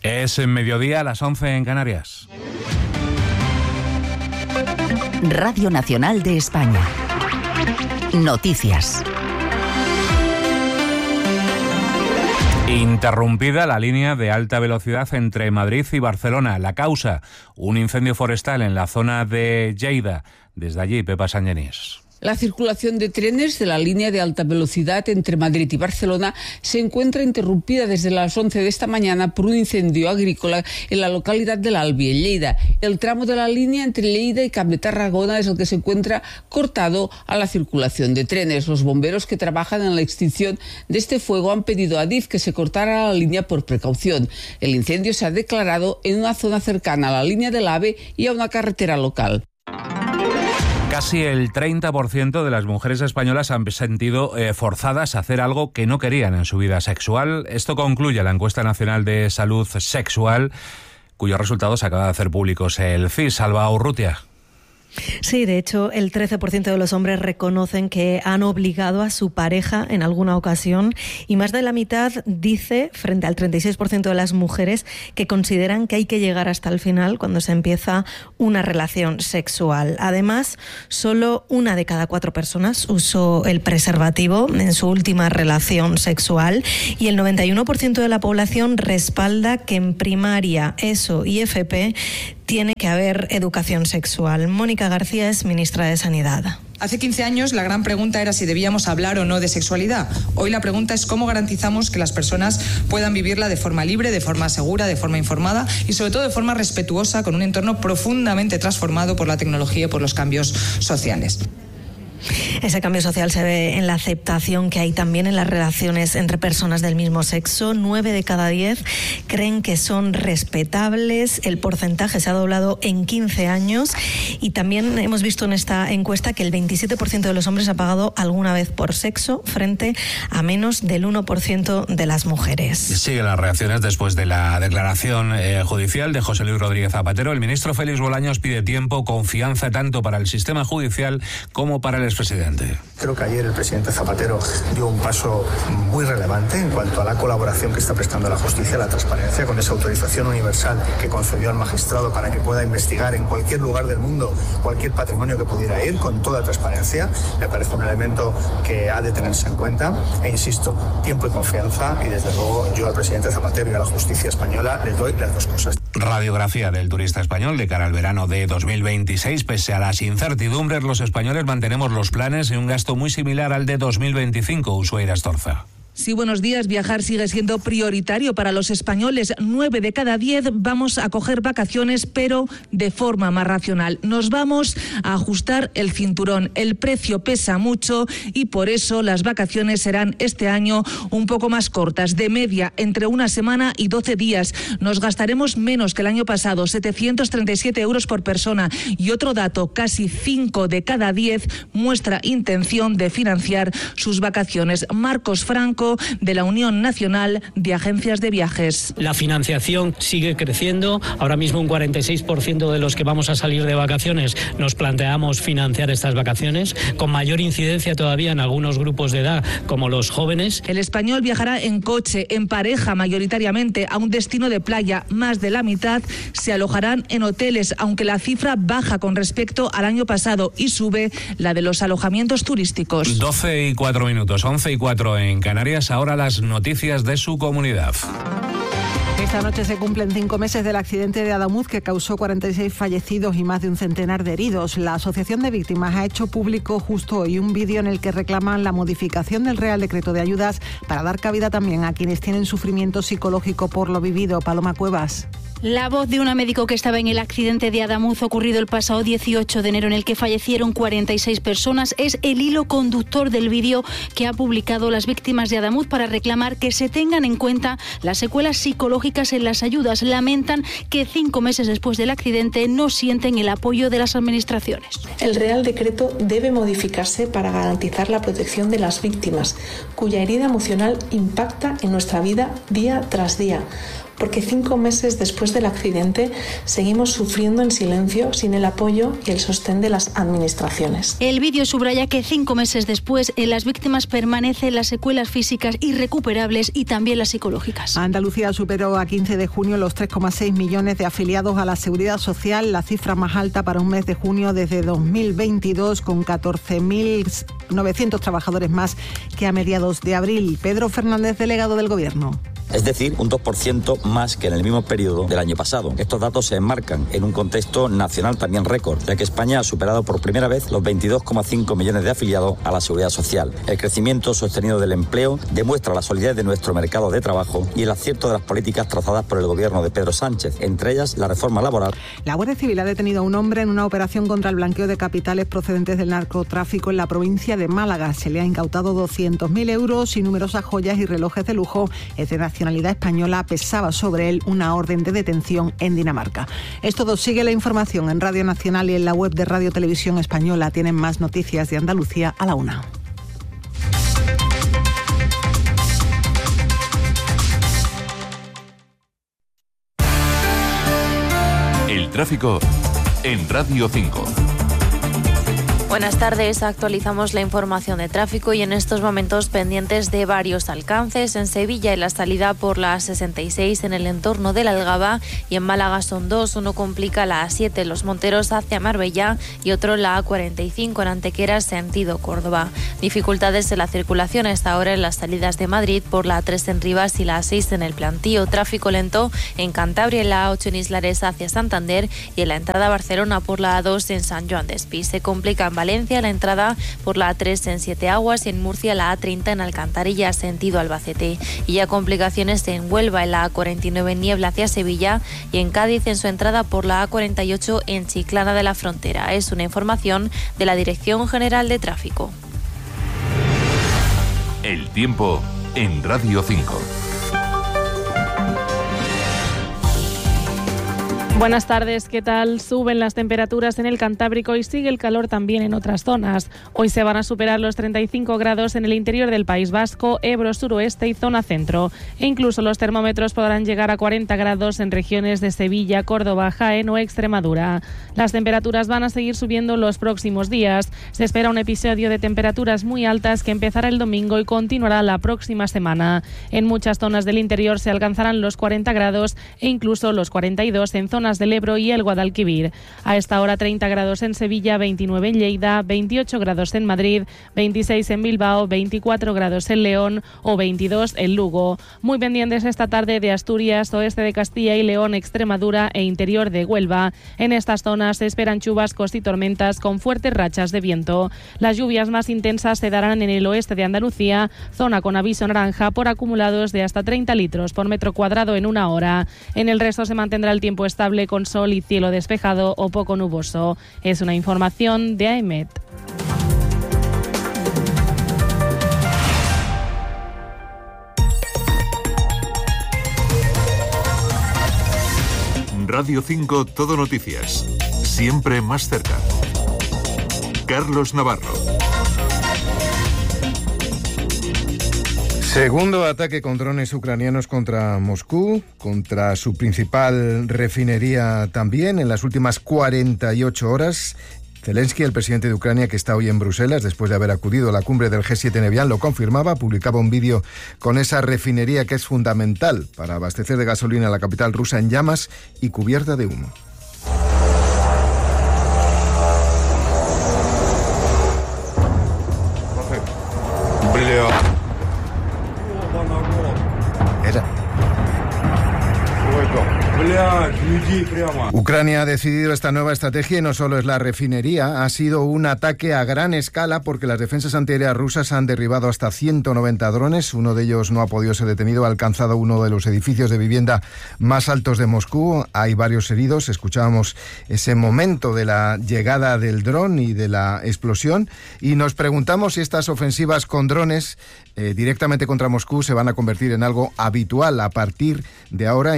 Es en mediodía, a las 11 en Canarias. Radio Nacional de España. Noticias. Interrumpida la línea de alta velocidad entre Madrid y Barcelona. La causa, un incendio forestal en la zona de Lleida. Desde allí, Pepa Sangenís. La circulación de trenes de la línea de alta velocidad entre Madrid y Barcelona se encuentra interrumpida desde las 11 de esta mañana por un incendio agrícola en la localidad de l'Albi, en Lleida. El tramo de la línea entre Lleida y Camp de Tarragona es el que se encuentra cortado a la circulación de trenes. Los bomberos que trabajan en la extinción de este fuego han pedido a Adif que se cortara la línea por precaución. El incendio se ha declarado en una zona cercana a la línea del AVE y a una carretera local. Casi el 30% de las mujeres españolas han sentido forzadas a hacer algo que no querían en su vida sexual. Esto concluye la encuesta nacional de salud sexual, cuyos resultados acaba de hacer públicos el CIS. Alba Urrutia. Sí, de hecho, el 13% de los hombres reconocen que han obligado a su pareja en alguna ocasión y más de la mitad dice, frente al 36% de las mujeres, que consideran que hay que llegar hasta el final cuando se empieza una relación sexual. Además, solo 1 de cada 4 personas usó el preservativo en su última relación sexual y el 91% de la población respalda que en primaria, ESO y FP tiene que haber educación sexual. Mónica García es ministra de Sanidad. Hace 15 años la gran pregunta era si debíamos hablar o no de sexualidad. Hoy la pregunta es cómo garantizamos que las personas puedan vivirla de forma libre, de forma segura, de forma informada y sobre todo de forma respetuosa con un entorno profundamente transformado por la tecnología y por los cambios sociales. Ese cambio social se ve en la aceptación que hay también en las relaciones entre personas del mismo sexo. 9 de cada 10 creen que son respetables. El porcentaje se ha doblado en 15 años y también hemos visto en esta encuesta que el 27% de los hombres ha pagado alguna vez por sexo frente a menos del 1% de las mujeres. Siguen las reacciones después de la declaración judicial de José Luis Rodríguez Zapatero. El ministro Félix Bolaños pide tiempo, confianza tanto para el sistema judicial como para el expresidente. Creo que ayer el presidente Zapatero dio un paso muy relevante en cuanto a la colaboración que está prestando la justicia, la transparencia, con esa autorización universal que concedió al magistrado para que pueda investigar en cualquier lugar del mundo cualquier patrimonio que pudiera ir, con toda transparencia. Me parece un elemento que ha de tenerse en cuenta e insisto, tiempo y confianza, y desde luego yo al presidente Zapatero y a la justicia española les doy las dos cosas. Radiografía del turista español de cara al verano de 2026. Pese a las incertidumbres, los españoles mantenemos los planes y un gasto muy similar al de 2025, Ushuaira Astorza. Sí, buenos días. Viajar sigue siendo prioritario para los españoles. 9 de cada 10 vamos a coger vacaciones, pero de forma más racional. Nos vamos a ajustar el cinturón. El precio pesa mucho y por eso las vacaciones serán este año un poco más cortas, de media entre 1 semana y 12 días. Nos gastaremos menos que el año pasado, 737 euros por persona. Y otro dato, casi 5 de cada 10 muestra intención de financiar sus vacaciones. Marcos Franco, de la Unión Nacional de Agencias de Viajes. La financiación sigue creciendo. Ahora mismo un 46% de los que vamos a salir de vacaciones nos planteamos financiar estas vacaciones, con mayor incidencia todavía en algunos grupos de edad, como los jóvenes. El español viajará en coche, en pareja mayoritariamente, a un destino de playa. Más de la mitad se alojarán en hoteles, aunque la cifra baja con respecto al año pasado y sube la de los alojamientos turísticos. 12:04 minutos, 11:04 en Canarias. Ahora las noticias de su comunidad. Esta noche se cumplen 5 meses del accidente de Adamuz que causó 46 fallecidos y más de un centenar de heridos. La Asociación de Víctimas ha hecho público justo hoy un vídeo en el que reclaman la modificación del Real Decreto de Ayudas para dar cabida también a quienes tienen sufrimiento psicológico por lo vivido. Paloma Cuevas. La voz de una médico que estaba en el accidente de Adamuz ocurrido el pasado 18 de enero en el que fallecieron 46 personas es el hilo conductor del vídeo que ha publicado las víctimas de Adamuz para reclamar que se tengan en cuenta las secuelas psicológicas en las ayudas. Lamentan que 5 meses después del accidente no sienten el apoyo de las administraciones. El Real Decreto debe modificarse para garantizar la protección de las víctimas, cuya herida emocional impacta en nuestra vida día tras día. porque 5 meses después del accidente seguimos sufriendo en silencio sin el apoyo y el sostén de las administraciones. El vídeo subraya que 5 meses después en las víctimas permanecen las secuelas físicas irrecuperables y también las psicológicas. Andalucía superó a 15 de junio los 3,6 millones de afiliados a la Seguridad Social, la cifra más alta para un mes de junio desde 2022, con 14.900 trabajadores más que a mediados de abril. Pedro Fernández, delegado del Gobierno. Es decir, un 2% más que en el mismo periodo del año pasado. Estos datos se enmarcan en un contexto nacional también récord, ya que España ha superado por primera vez los 22,5 millones de afiliados a la Seguridad Social. El crecimiento sostenido del empleo demuestra la solidez de nuestro mercado de trabajo y el acierto de las políticas trazadas por el Gobierno de Pedro Sánchez, entre ellas la reforma laboral. La Guardia Civil ha detenido a un hombre en una operación contra el blanqueo de capitales procedentes del narcotráfico en la provincia de Málaga. Se le ha incautado 200.000 euros y numerosas joyas y relojes de lujo. Es de nacionalidad española, pesaba sobre él una orden de detención en Dinamarca. Es todo. Sigue la información en Radio Nacional y en la web de Radio Televisión Española. Tienen más noticias de Andalucía a la 1. El tráfico en Radio 5. Buenas tardes, actualizamos la información de tráfico y en estos momentos pendientes de varios alcances. En Sevilla, en la salida por la A66 en el entorno de la Algaba, y en Málaga son 2, uno complica la A7 en Los Monteros hacia Marbella y otro la A45 en Antequera sentido Córdoba. Dificultades en la circulación a esta hora en las salidas de Madrid por la A3 en Rivas y la A6 en el Plantío. Tráfico lento en Cantabria en la A8 en Islares hacia Santander y en la entrada a Barcelona por la A2 en San Joan de Espí. Se complica en Valencia la entrada por la A3 en Siete Aguas y en Murcia la A30 en Alcantarilla sentido Albacete. Y ya complicaciones en Huelva en la A49 en Niebla hacia Sevilla y en Cádiz en su entrada por la A48 en Chiclana de la Frontera. Es una información de la Dirección General de Tráfico. El tiempo en Radio 5. Buenas tardes, ¿qué tal? Suben las temperaturas en el Cantábrico y sigue el calor también en otras zonas. Hoy se van a superar los 35 grados en el interior del País Vasco, Ebro, suroeste y zona centro. E incluso los termómetros podrán llegar a 40 grados en regiones de Sevilla, Córdoba, Jaén o Extremadura. Las temperaturas van a seguir subiendo los próximos días. Se espera un episodio de temperaturas muy altas que empezará el domingo y continuará la próxima semana. En muchas zonas del interior se alcanzarán los 40 grados e incluso los 42 en zonas del Ebro y el Guadalquivir. A esta hora 30 grados en Sevilla, 29 en Lleida, 28 grados en Madrid, 26 en Bilbao, 24 grados en León o 22 en Lugo. Muy pendientes esta tarde de Asturias, oeste de Castilla y León, Extremadura e interior de Huelva. En estas zonas se esperan chubascos y tormentas con fuertes rachas de viento. Las lluvias más intensas se darán en el oeste de Andalucía, zona con aviso naranja por acumulados de hasta 30 litros por metro cuadrado en una hora. En el resto se mantendrá el tiempo estable con sol y cielo despejado o poco nuboso. Es una información de AEMET. Radio 5 Todo Noticias. Siempre más cerca. Carlos Navarro. Segundo ataque con drones ucranianos contra Moscú, contra su principal refinería también, en las últimas 48 horas. Zelensky, el presidente de Ucrania, que está hoy en Bruselas, después de haber acudido a la cumbre del G7 en Evian, lo confirmaba, publicaba un vídeo con esa refinería que es fundamental para abastecer de gasolina a la capital rusa en llamas y cubierta de humo. Ucrania ha decidido esta nueva estrategia y no solo es la refinería, ha sido un ataque a gran escala porque las defensas antiaéreas rusas han derribado hasta 190 drones, uno de ellos no ha podido ser detenido, ha alcanzado uno de los edificios de vivienda más altos de Moscú, hay varios heridos, escuchábamos ese momento de la llegada del dron y de la explosión y nos preguntamos si estas ofensivas con drones directamente contra Moscú se van a convertir en algo habitual a partir de ahora, incluso si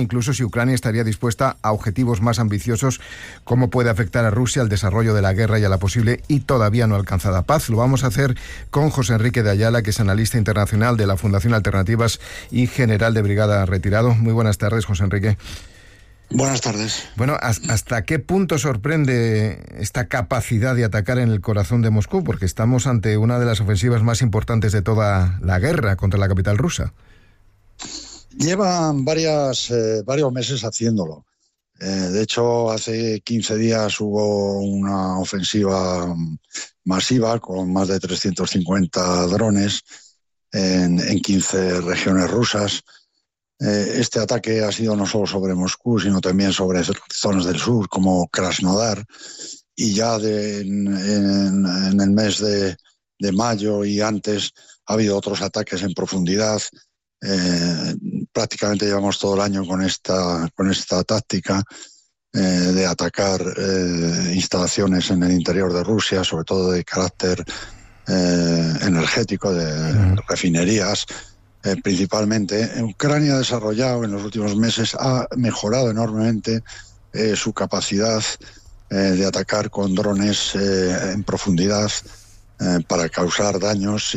si Ucrania estaría dispuesta a objetivos más ambiciosos, cómo puede afectar a Rusia al desarrollo de la guerra y a la posible y todavía no alcanzada paz. Lo vamos a hacer con José Enrique de Ayala, que es analista internacional de la Fundación Alternativas y general de brigada retirado. Muy buenas tardes, José Enrique. Buenas tardes. Bueno, ¿hasta qué punto sorprende esta capacidad de atacar en el corazón de Moscú? Porque estamos ante una de las ofensivas más importantes de toda la guerra contra la capital rusa. Llevan varios meses haciéndolo. De hecho, hace 15 días hubo una ofensiva masiva con más de 350 drones en 15 regiones rusas. Este ataque ha sido no solo sobre Moscú, sino también sobre zonas del sur, como Krasnodar, y ya en el mes de mayo y antes ha habido otros ataques en profundidad. Prácticamente llevamos todo el año con esta táctica de atacar instalaciones en el interior de Rusia, sobre todo de carácter energético, de refinerías. Principalmente, Ucrania ha desarrollado en los últimos meses, ha mejorado enormemente su capacidad de atacar con drones en profundidad para causar daños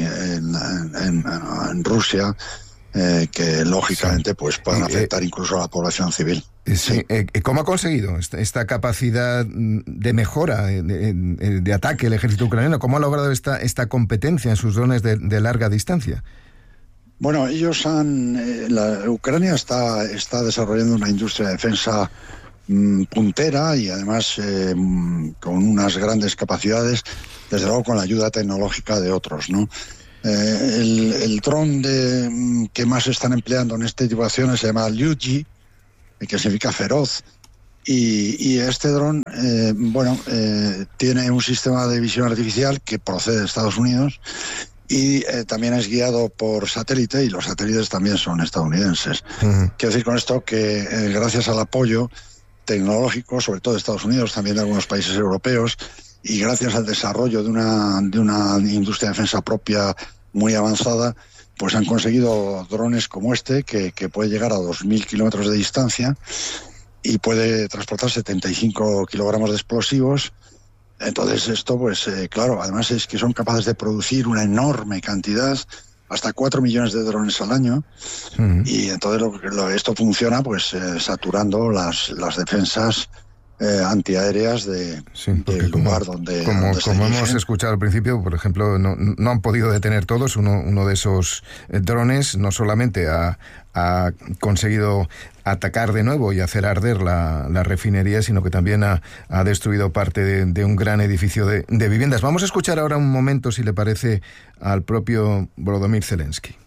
en Rusia que lógicamente pues puedan afectar incluso a la población civil. Sí. ¿Cómo ha conseguido esta capacidad de mejora, de ataque el ejército ucraniano? ¿Cómo ha logrado esta competencia en sus drones de larga distancia? Bueno, Ucrania está desarrollando una industria de defensa puntera y además con unas grandes capacidades, desde luego con la ayuda tecnológica de otros, ¿no? El dron que más están empleando en este tipo de acciones se llama Lyugi, que significa feroz, y este dron tiene un sistema de visión artificial que procede de Estados Unidos y también es guiado por satélite, y los satélites también son estadounidenses. Quiero decir con esto que gracias al apoyo tecnológico, sobre todo de Estados Unidos, también de algunos países europeos, y gracias al desarrollo de una industria de defensa propia muy avanzada, pues han conseguido drones como este, que puede llegar a 2.000 kilómetros de distancia y puede transportar 75 kilogramos de explosivos. Entonces esto, pues claro, además es que son capaces de producir una enorme cantidad, hasta 4 millones de drones al año, y entonces esto funciona pues saturando las defensas antiaéreas del lugar donde como hemos escuchado al principio, por ejemplo, no han podido detener todos. Uno de esos drones no solamente ha conseguido atacar de nuevo y hacer arder la refinería, sino que también ha destruido parte de un gran edificio de viviendas. Vamos a escuchar ahora un momento, si le parece, al propio Volodymyr Zelensky.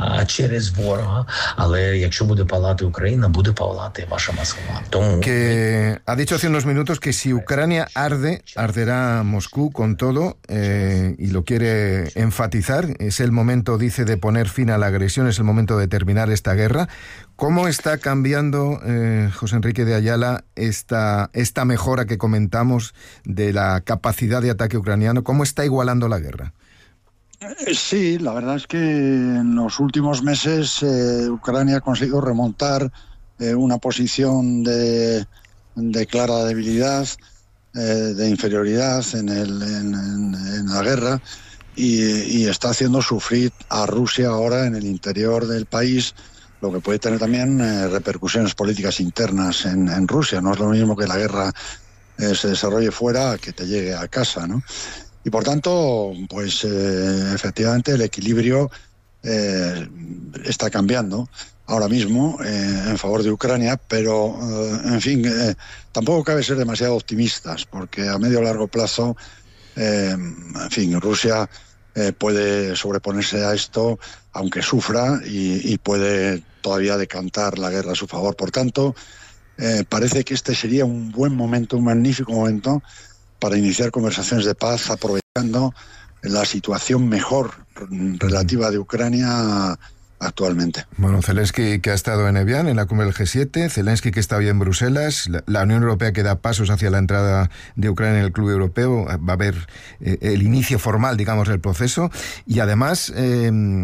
Que ha dicho hace unos minutos que si Ucrania arderá Moscú con todo, y lo quiere enfatizar. Es el momento, dice, de poner fin a la agresión, es el momento de terminar esta guerra. ¿Cómo está cambiando, José Enrique de Ayala, esta mejora que comentamos de la capacidad de ataque ucraniano? ¿Cómo está igualando la guerra? Sí, la verdad es que en los últimos meses Ucrania ha conseguido remontar una posición de clara debilidad, de inferioridad en la guerra, y está haciendo sufrir a Rusia ahora en el interior del país, lo que puede tener también repercusiones políticas internas en Rusia. No es lo mismo que la guerra se desarrolle fuera que te llegue a casa, ¿no? Y por tanto, pues efectivamente el equilibrio está cambiando ahora mismo en favor de Ucrania, pero en fin, tampoco cabe ser demasiado optimistas, porque a medio o largo plazo, en fin, Rusia puede sobreponerse a esto, aunque sufra, y puede todavía decantar la guerra a su favor. Por tanto, parece que este sería un buen momento, un magnífico momento para iniciar conversaciones de paz, aprovechando la situación mejor relativa de Ucrania actualmente. Bueno, Zelensky, que ha estado en Evian, en la cumbre del G7, Zelensky, que está hoy en Bruselas, la Unión Europea, que da pasos hacia la entrada de Ucrania en el Club Europeo. Va a haber el inicio formal, digamos, del proceso, y además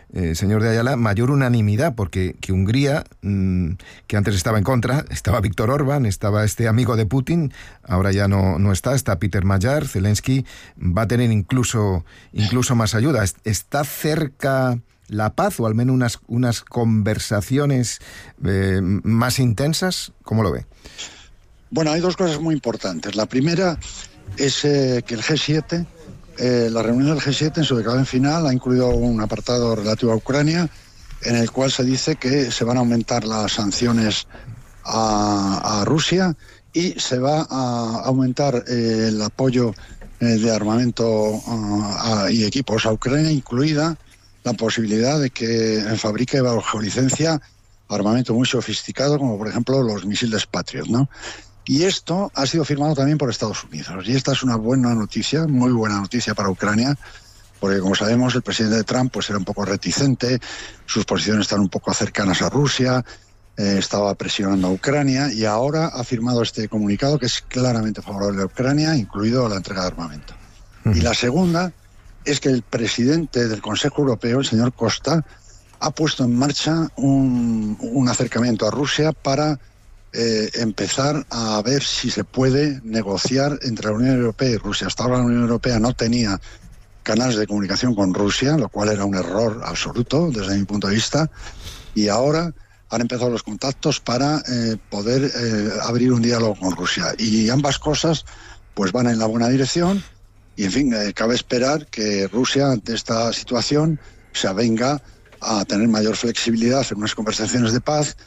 señor de Ayala, mayor unanimidad, porque que Hungría, que antes estaba en contra, estaba Víctor Orbán, estaba este amigo de Putin, ahora ya no está Peter Magyar, Zelensky va a tener incluso más ayuda. ¿Está cerca la paz o al menos unas conversaciones más intensas? ¿Cómo lo ve? Bueno, hay dos cosas muy importantes. La primera es que el G7, la reunión del G7 en su declaración final ha incluido un apartado relativo a Ucrania en el cual se dice que se van a aumentar las sanciones a Rusia y se va a aumentar el apoyo de armamento y equipos a Ucrania, incluida la posibilidad de que fabrique bajo licencia armamento muy sofisticado, como por ejemplo los misiles Patriot, ¿no? Y esto ha sido firmado también por Estados Unidos. Y esta es una buena noticia, muy buena noticia para Ucrania, porque como sabemos el presidente Trump pues era un poco reticente, sus posiciones están un poco cercanas a Rusia, estaba presionando a Ucrania y ahora ha firmado este comunicado que es claramente favorable a Ucrania, incluido la entrega de armamento. Y la segunda es que el presidente del Consejo Europeo, el señor Costa, ha puesto en marcha un acercamiento a Rusia para empezar a ver si se puede negociar entre la Unión Europea y Rusia. Hasta ahora la Unión Europea no tenía canales de comunicación con Rusia, lo cual era un error absoluto desde mi punto de vista, y ahora han empezado los contactos para poder abrir un diálogo con Rusia. Y ambas cosas pues van en la buena dirección y, en fin, cabe esperar que Rusia, ante esta situación, se avenga a tener mayor flexibilidad en unas conversaciones de paz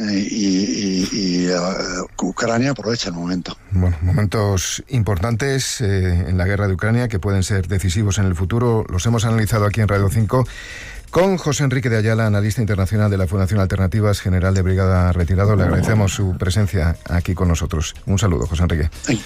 y Ucrania aprovecha el momento. Bueno, momentos importantes en la guerra de Ucrania que pueden ser decisivos en el futuro. Los hemos analizado aquí en Radio 5 con José Enrique de Ayala, analista internacional de la Fundación Alternativas, general de brigada retirado. Le agradecemos su presencia aquí con nosotros. Un saludo, José Enrique.